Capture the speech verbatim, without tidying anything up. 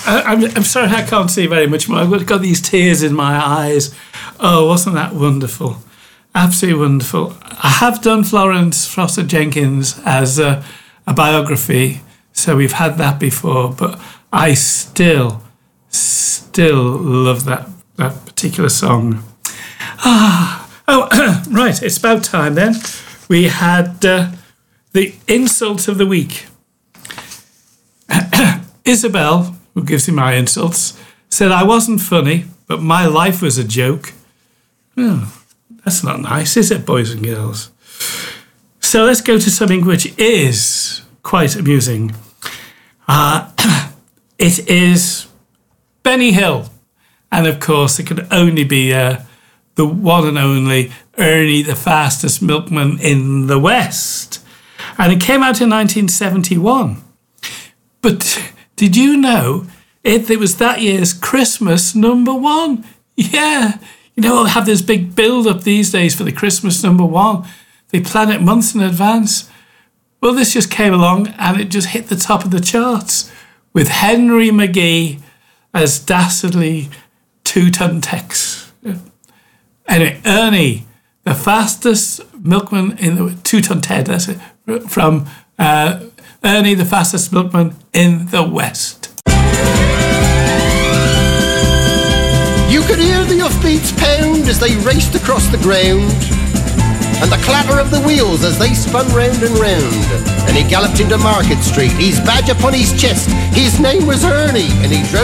I, I'm, I'm sorry I can't see very much more. I've got these tears in my eyes. Oh, wasn't that wonderful? Absolutely wonderful. I have done Florence Foster Jenkins as a, a biography, so we've had that before, but I still, still love that, that particular song. Ah, oh, right, it's about time then. We had uh, the insult of the week. Isabel, who gives me my insults, said I wasn't funny, but my life was a joke. Oh, that's not nice, is it, boys and girls? So let's go to something which is quite amusing. Uh, it is Benny Hill. And of course, it could only be uh, the one and only Ernie, the fastest milkman in the West. And it came out in nineteen seventy-one. But did you know it, it was that year's Christmas number one? Yeah. You know, they'll have this big build-up these days for the Christmas number one. They plan it months in advance. Well, this just came along and it just hit the top of the charts with Henry McGee as dastardly two-ton Tex. Anyway, Ernie, the fastest milkman in the two-ton Ted, that's it, from uh, Ernie, the fastest milkman in the West. You could hear the hoofbeats pound as they raced across the ground, and the clatter of the wheels as they spun round and round. And he galloped into Market Street, his badge upon his chest. His name was Ernie, and he drove